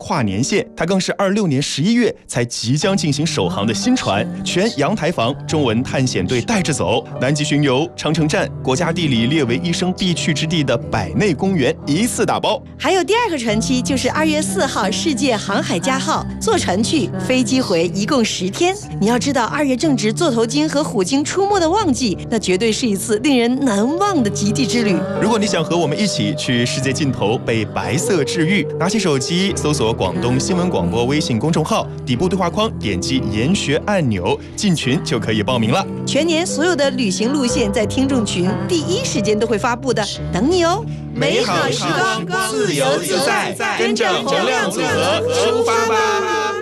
跨年线，它更是26年11月才即将进行首航的新船，全阳台房中文探险队带着走，南极巡游、长城站、国家地理列为一生必去之地的百内公园一次打包。 还有第二个船期就是2月4号世界航海家号，坐船去，飞机回，一共10天。你要知道，2月正值座头鲸和虎鲸出没的旺季，那绝对是一次令人难忘的极地之旅。 如果你想和我们一起去世界尽头被白色治愈，拿起手机搜索广东新闻广播微信公众号，底部对话框点击研学按钮，进群就可以报名了。 全年所有的旅行路线在听众群第一时间都会发布的，等你哦！ 美好时光，自由自在，跟着能量组合出发吧！